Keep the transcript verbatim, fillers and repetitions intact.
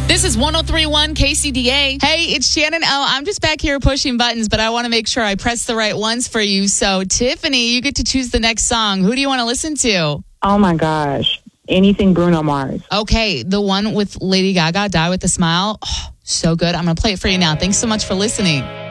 This is one oh three point one K C D A. Hey, it's Shannon L. I'm just back here pushing buttons, but I want to make sure I press the right ones for you. So, Tiffany, you get to choose the next song. Who do you want to listen to? Oh, my gosh. Anything Bruno Mars. Okay, the one with Lady Gaga, Die With a Smile. Oh, so good. I'm going to play it for you now. Thanks so much for listening.